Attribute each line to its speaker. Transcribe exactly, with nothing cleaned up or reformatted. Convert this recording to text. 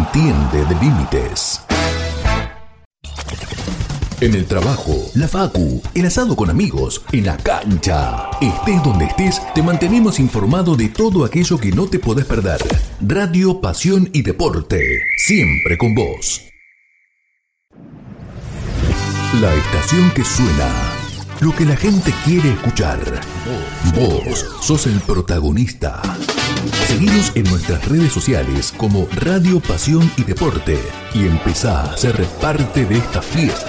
Speaker 1: entiende de límites. En el trabajo, la facu, el asado con amigos, en la cancha. Estés donde estés, te mantenemos informado de todo aquello que no te podés perder. Radio, pasión y deporte, siempre con vos. La estación que suena, lo que la gente quiere escuchar. Vos sos el protagonista. Seguinos en nuestras redes sociales como Radio, Pasión y Deporte y empezá a ser parte de esta fiesta.